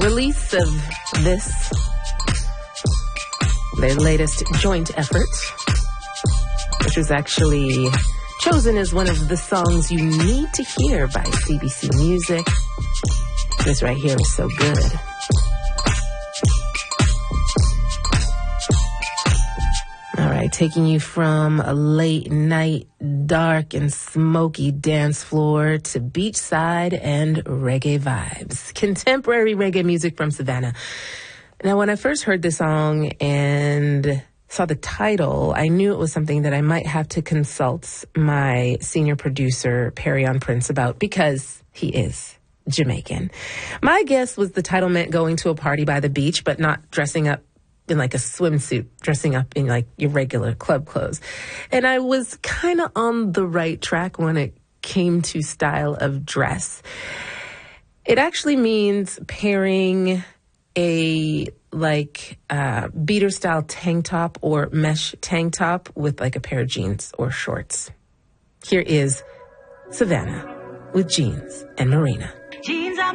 release of this, their latest joint effort, which was actually chosen as one of the songs you need to hear by CBC Music. This right here is so good. All right, taking you from a late night, dark and smoky dance floor to beachside and reggae vibes. Contemporary reggae music from Savannah. Now, when I first heard this song and saw the title, I knew it was something that I might have to consult my senior producer, Perryon Prince, about, because he is Jamaican. My guess was the title meant going to a party by the beach, but not dressing up in like a swimsuit, dressing up in like your regular club clothes. And I was kind of on the right track when it came to style of dress. It actually means pairing a beater style tank top or mesh tank top with like a pair of jeans or shorts. Here is Savannah with Jeans and Marina.